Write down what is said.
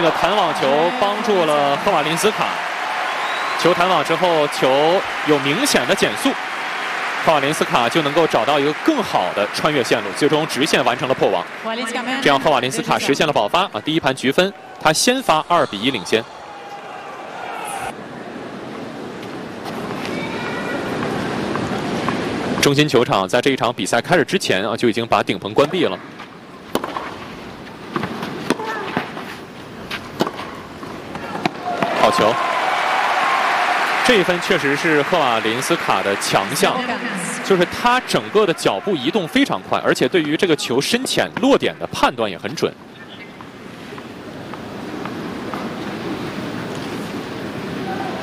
个弹网球帮助了赫瓦林斯卡，球弹网之后，球有明显的减速，赫瓦林斯卡就能够找到一个更好的穿越线路，最终直线完成了破网。这样赫瓦林斯卡实现了保发啊，第一盘局分，他先发2比1领先。中心球场在这一场比赛开始之前啊，就已经把顶棚关闭了。好球！这一分确实是赫瓦林斯卡的强项，就是他整个的脚步移动非常快，而且对于这个球深浅落点的判断也很准。